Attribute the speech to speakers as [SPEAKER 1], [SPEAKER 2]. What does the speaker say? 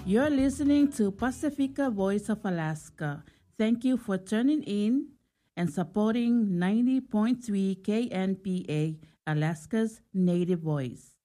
[SPEAKER 1] You're listening to Pacifica Voice of Alaska. Thank you for tuning in and supporting 90.3 KNPA, Alaska's Native Voice.